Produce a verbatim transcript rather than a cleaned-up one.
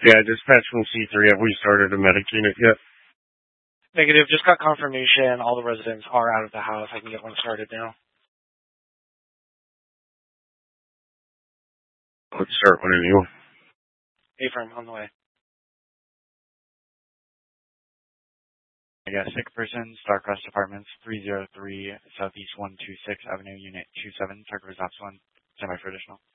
Yeah, dispatch from C three. Have we started a medic unit yet? Negative. Just got confirmation. All the residents are out of the house. I can get one started now. Let's start one of you. A-firm, on the way. I got sick person, Starcross Apartments, three oh three Southeast one two six Avenue, Unit two seven, target was ops one, semi-traditional.